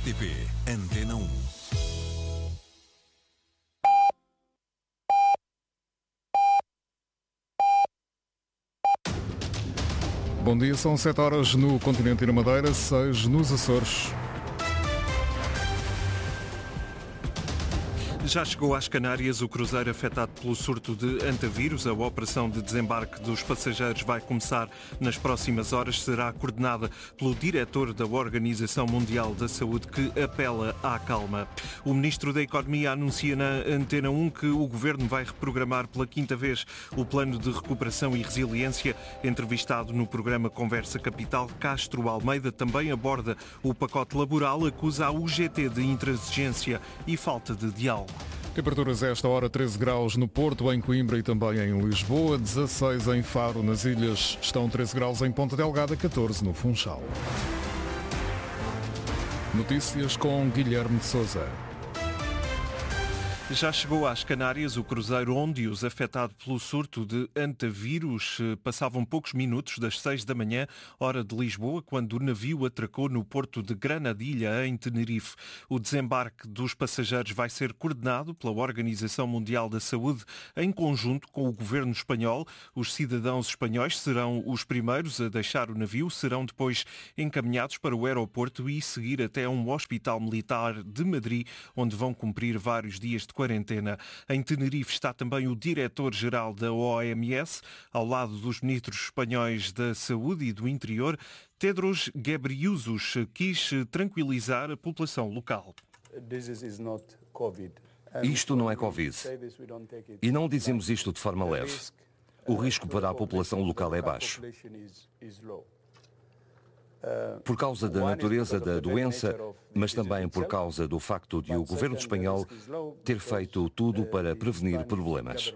RTP Antena 1. Bom dia, são 7 horas no continente e na Madeira, 6 nos Açores. Já chegou às Canárias o cruzeiro afetado pelo surto de antavírus. A operação de desembarque dos passageiros vai começar nas próximas horas. Será coordenada pelo diretor da Organização Mundial da Saúde, que apela à calma. O ministro da Economia anuncia na Antena 1 que o governo vai reprogramar pela quinta vez o plano de recuperação e resiliência. Entrevistado no programa Conversa Capital, Castro Almeida também aborda o pacote laboral, acusa a UGT de intransigência e falta de diálogo. Temperaturas a esta hora 13 graus no Porto, em Coimbra e também em Lisboa, 16 em Faro, nas ilhas estão 13 graus em Ponta Delgada, 14 no Funchal. Notícias com Guilherme de Sousa. Já chegou às Canárias o cruzeiro Óndios, afetado pelo surto de antavírus. Passavam poucos minutos das 6 da manhã, hora de Lisboa, quando o navio atracou no porto de Granadilha, em Tenerife. O desembarque dos passageiros vai ser coordenado pela Organização Mundial da Saúde, em conjunto com o governo espanhol. Os cidadãos espanhóis serão os primeiros a deixar o navio, serão depois encaminhados para o aeroporto e seguir até um hospital militar de Madrid, onde vão cumprir vários dias de quarentena. Em Tenerife está também o diretor-geral da OMS, ao lado dos ministros espanhóis da Saúde e do Interior. Tedros Ghebreyesus quis tranquilizar a população local. Isto não é Covid. E não dizemos isto de forma leve. O risco para a população local é baixo. Por causa da natureza da doença, mas também por causa do facto de o governo espanhol ter feito tudo para prevenir problemas.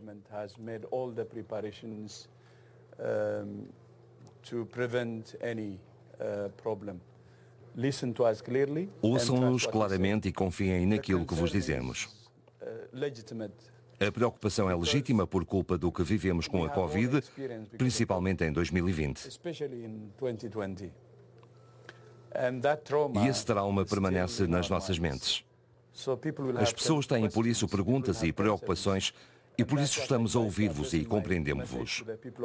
Ouçam-nos claramente e confiem naquilo que vos dizemos. A preocupação é legítima por culpa do que vivemos com a Covid, principalmente em 2020. E esse trauma permanece nas nossas mentes. As pessoas têm por isso perguntas e preocupações e por isso estamos a ouvir-vos e compreendemos-vos.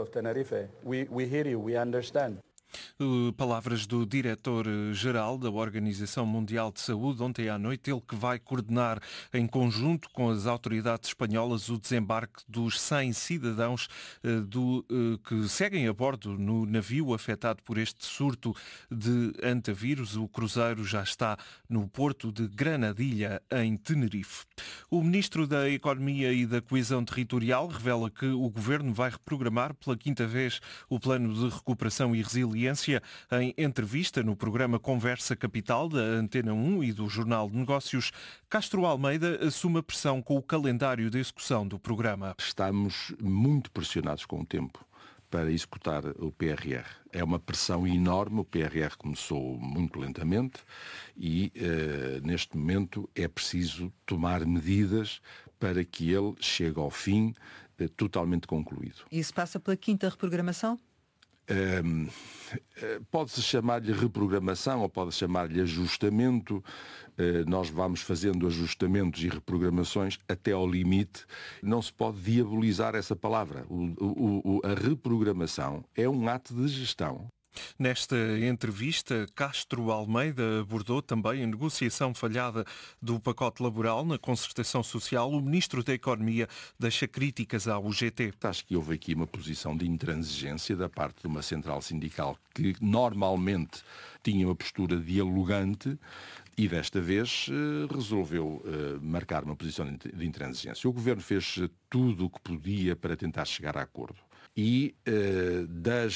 Palavras do diretor-geral da Organização Mundial de Saúde ontem à noite, ele que vai coordenar em conjunto com as autoridades espanholas o desembarque dos 100 cidadãos que seguem a bordo no navio afetado por este surto de antavírus. O cruzeiro já está no porto de Granadilha, em Tenerife. O ministro da Economia e da Coesão Territorial revela que o governo vai reprogramar pela quinta vez o plano de recuperação e resiliência. Em entrevista no programa Conversa Capital da Antena 1 e do Jornal de Negócios, Castro Almeida assume a pressão com o calendário de execução do programa. Estamos muito pressionados com o tempo para executar o PRR. É uma pressão enorme, o PRR começou muito lentamente e neste momento é preciso tomar medidas para que ele chegue ao fim totalmente concluído. Isso passa pela quinta reprogramação? Pode-se chamar-lhe reprogramação ou pode-se chamar-lhe ajustamento. Nós vamos fazendo ajustamentos e reprogramações até ao limite. Não se pode diabolizar essa palavra. A reprogramação é um ato de gestão. Nesta entrevista, Castro Almeida abordou também a negociação falhada do pacote laboral na concertação social. O ministro da Economia deixa críticas à UGT. Acho que houve aqui uma posição de intransigência da parte de uma central sindical que normalmente tinha uma postura dialogante e desta vez resolveu marcar uma posição de intransigência. O governo fez tudo o que podia para tentar chegar a acordo. E das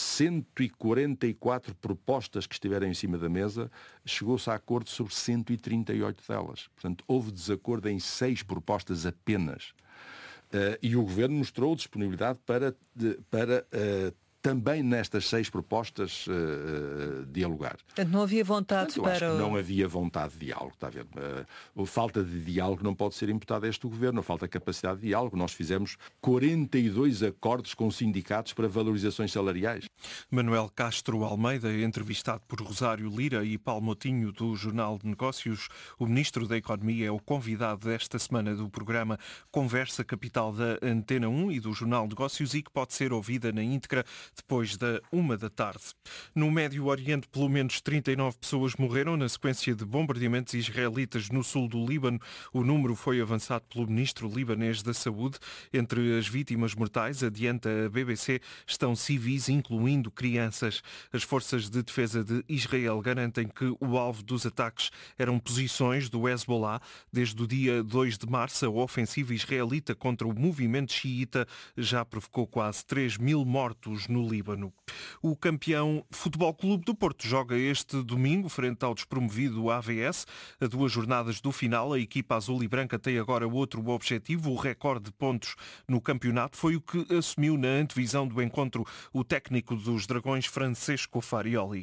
144 propostas que estiveram em cima da mesa, chegou-se a acordo sobre 138 delas. Portanto, houve desacordo em 6 propostas apenas. E o Governo mostrou disponibilidade para também nestas 6 propostas dialogar. Portanto, não havia vontade eu acho que não havia vontade de diálogo, está a ver? A falta de diálogo não pode ser imputada a este governo, a falta de capacidade de diálogo. Nós fizemos 42 acordos com sindicatos para valorizações salariais. Manuel Castro Almeida, entrevistado por Rosário Lira e Paulo Motinho do Jornal de Negócios, o Ministro da Economia é o convidado desta semana do programa Conversa Capital da Antena 1 e do Jornal de Negócios e que pode ser ouvida na íntegra depois da 13h. No Médio Oriente, pelo menos 39 pessoas morreram na sequência de bombardeamentos israelitas no sul do Líbano. O número foi avançado pelo ministro libanês da Saúde. Entre as vítimas mortais, adianta a BBC, estão civis, incluindo crianças. As forças de defesa de Israel garantem que o alvo dos ataques eram posições do Hezbollah. Desde o dia 2 de março, a ofensiva israelita contra o movimento xiita já provocou quase 3.000 mortos no Líbano. O campeão Futebol Clube do Porto joga este domingo frente ao despromovido AVS. A 2 jornadas do final, a equipa azul e branca tem agora outro objetivo. O recorde de pontos no campeonato foi o que assumiu na antevisão do encontro o técnico dos Dragões, Francesco Farioli.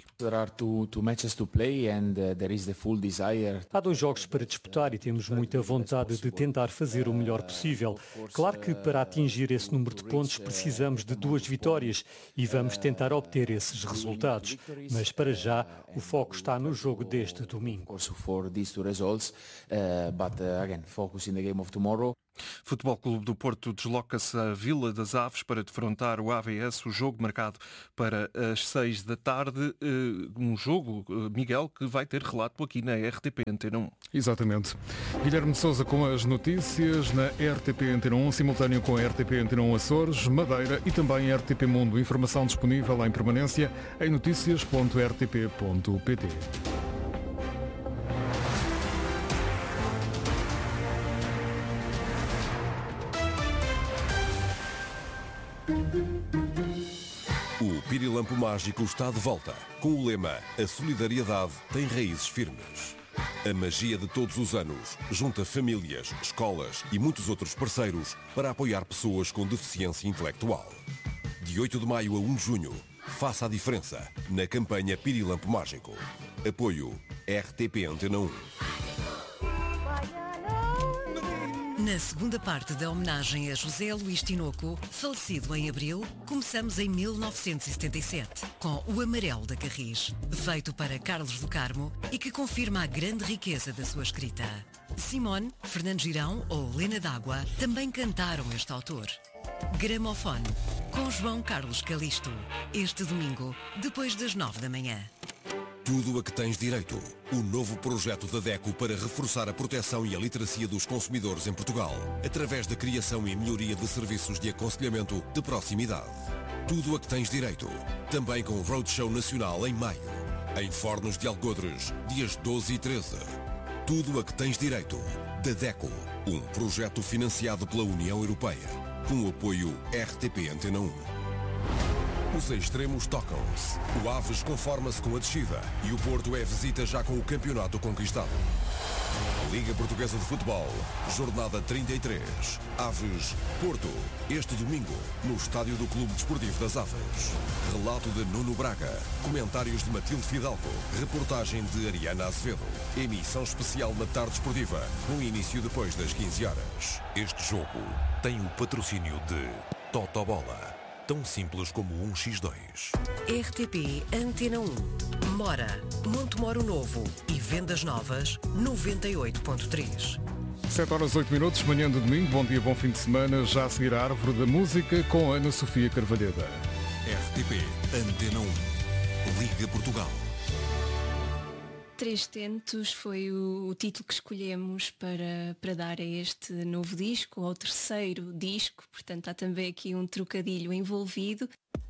Há 2 jogos para disputar e temos muita vontade de tentar fazer o melhor possível. Claro que para atingir esse número de pontos precisamos de 2 vitórias e vamos tentar obter esses resultados. Mas para já o foco está no jogo deste domingo. Futebol Clube do Porto desloca-se à Vila das Aves para defrontar o AVS, o jogo marcado para as 6 da tarde. Um jogo, Miguel, que vai ter relato aqui na RTP Antena 1. Exatamente. Guilherme de Sousa com as notícias na RTP Antena 1, simultâneo com a RTP Antena 1 Açores, Madeira e também a RTP Mundo. Informação disponível em permanência em noticias.rtp.pt. O Pirilampo Mágico está de volta, com o lema A solidariedade tem raízes firmes. A magia de todos os anos junta famílias, escolas e muitos outros parceiros para apoiar pessoas com deficiência intelectual. De 8 de maio a 1 de junho, faça a diferença na campanha Pirilampo Mágico. Apoio RTP Antena 1. Na segunda parte da homenagem a José Luís Tinoco, falecido em abril, começamos em 1977, com O Amarelo da Carris, feito para Carlos do Carmo e que confirma a grande riqueza da sua escrita. Simone, Fernando Girão ou Lena D'Água também cantaram este autor. Gramofone, com João Carlos Calisto, este domingo, depois das 9 da manhã. Tudo a que tens direito. O novo projeto da DECO para reforçar a proteção e a literacia dos consumidores em Portugal, através da criação e melhoria de serviços de aconselhamento de proximidade. Tudo a que tens direito. Também com o Roadshow Nacional em maio. Em Fornos de Algodres, dias 12 e 13. Tudo a que tens direito. Da DECO. Um projeto financiado pela União Europeia. Com o apoio RTP Antena 1. Os extremos tocam-se. O Aves conforma-se com a descida e o Porto é visita já com o campeonato conquistado. Liga Portuguesa de Futebol, jornada 33. Aves, Porto, este domingo, no estádio do Clube Desportivo das Aves. Relato de Nuno Braga, comentários de Matilde Fidalgo, reportagem de Ariana Azevedo. Emissão especial na tarde esportiva, com início depois das 15 horas. Este jogo tem o patrocínio de Totobola. Tão simples como 1x2. RTP Antena 1. Mora, Montemoro Novo e Vendas Novas 98.3. 7 horas 8 minutos, manhã de domingo. Bom dia, bom fim de semana. Já a seguir a Árvore da Música com Ana Sofia Carvalheda. RTP Antena 1. Liga Portugal. 300 foi o título que escolhemos para dar a este novo disco, ao terceiro disco, portanto há também aqui um trocadilho envolvido.